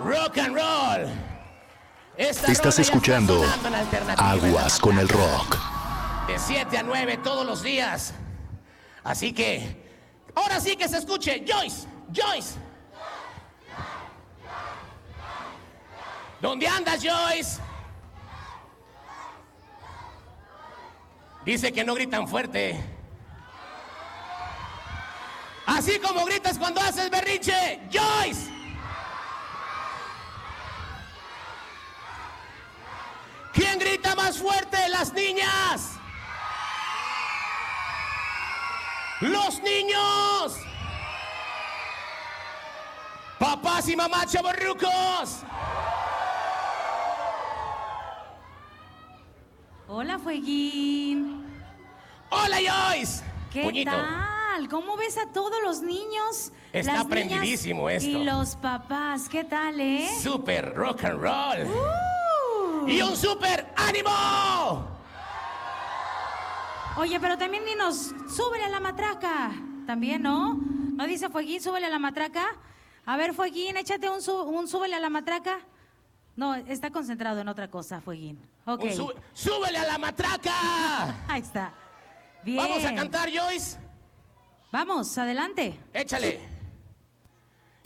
Rock and roll. Estás escuchando Aguas con el Rock. De 7 a 9 todos los días. Así que, ahora sí que se escuche. Joyce, Joyce. ¿Dónde andas, Joyce? Dice que no gritan fuerte. Así como gritas cuando haces berrinche. Joyce. ¿Quién grita más fuerte? Las niñas. Los niños. Papás y mamás chavorrucos. Hola, Fueguín. Hola, Joyce. ¿Qué Puñito. tal? ¿Cómo ves a todos los niños? Está las aprendidísimo niñas esto. Y los papás, ¿qué tal, Super rock and roll. Y un super ánimo. Oye, pero también dinos, súbele a la matraca. También, ¿no? ¿No dice Fueguín, súbele a la matraca? A ver, Fueguín, échate un súbele a la matraca. No, está concentrado en otra cosa, Fueguín. Ok. ¡Súbele a la matraca! Ahí está. Bien. ¿Vamos a cantar, Joyce? Vamos, adelante. Échale.